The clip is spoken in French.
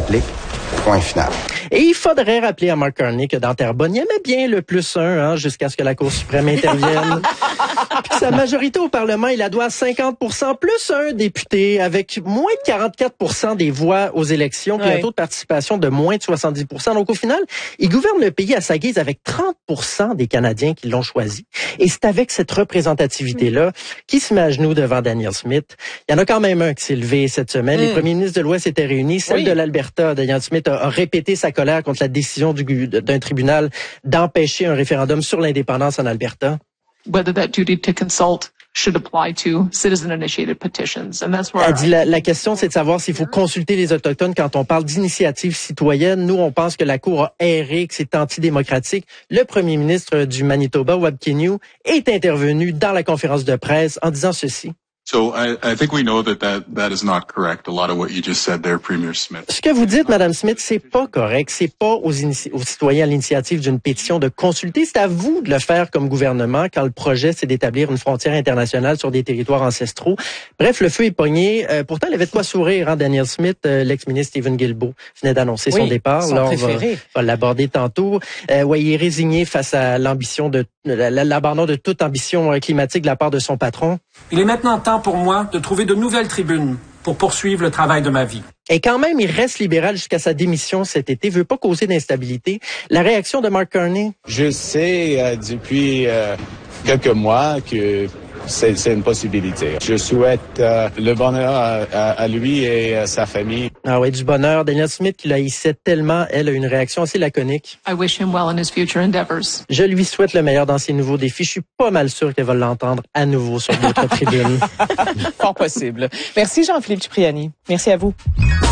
s'applique. Point final. Et il faudrait rappeler à Mark Carney que dans Terrebonne, il aimait bien le +1 jusqu'à ce que la Cour suprême intervienne. Puis sa majorité au Parlement, il la doit à 50% plus un député avec moins de 44% des voix aux élections, puis un taux de participation de moins de 70%. Donc au final, il gouverne le pays à sa guise avec 30% des Canadiens qui l'ont choisi. Et c'est avec cette représentativité-là qu'il se met à genoux devant Danielle Smith. Il y en a quand même un qui s'est levé cette semaine. Les premiers ministres de l'Ouest étaient réunis. Celle de l'Alberta, Danielle Smith, a répété sa colère contre la décision d'un tribunal d'empêcher un référendum sur l'indépendance en Alberta. Whether that duty to consult should apply to citizen-initiated petitions. And that's where elle dit la question, c'est de savoir s'il faut consulter les Autochtones quand on parle d'initiative citoyenne. Nous, on pense que la Cour a erré, que c'est antidémocratique. Le premier ministre du Manitoba, Wab Kinew, est intervenu dans la conférence de presse en disant ceci. So I think we know that is not correct. A lot of what you just said there, Premier Smith. Ce que vous dites, Madame Smith, c'est pas correct. C'est pas aux citoyens à l'initiative d'une pétition de consulter. C'est à vous de le faire comme gouvernement quand le projet, c'est d'établir une frontière internationale sur des territoires ancestraux. Bref, le feu est pogné. Pourtant, il avait de quoi sourire, Danielle Smith, l'ex-ministre Stephen Guilbeault venait d'annoncer son départ. Son préféré. On va l'aborder tantôt. Il est résigné face à l'ambition l'abandon de toute ambition climatique de la part de son patron. Il est maintenant temps pour moi de trouver de nouvelles tribunes pour poursuivre le travail de ma vie. Et quand même, il reste libéral jusqu'à sa démission cet été, veut pas causer d'instabilité. La réaction de Mark Carney? Je sais depuis quelques mois que c'est une possibilité. Je souhaite le bonheur à lui et à sa famille. Ah oui, du bonheur. Danielle Smith, qui la haïssait tellement, elle a une réaction assez laconique. I wish him well in his future endeavors. Je lui souhaite le meilleur dans ses nouveaux défis. Je suis pas mal sûr qu'elle va l'entendre à nouveau sur d'autres tribunes. Fort possible. Merci Jean-Philippe Cipriani. Merci à vous.